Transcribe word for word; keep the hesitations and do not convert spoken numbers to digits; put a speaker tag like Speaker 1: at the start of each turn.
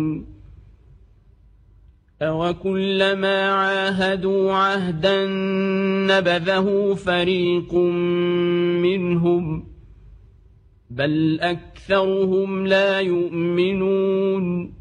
Speaker 1: أَوَكُلَّمَا عَاهَدُوا عَهْدًا نَبَذَهُ فَرِيقٌ مِّنْهُم بَلْ أَكْثَرُهُمْ لَا يُؤْمِنُونَ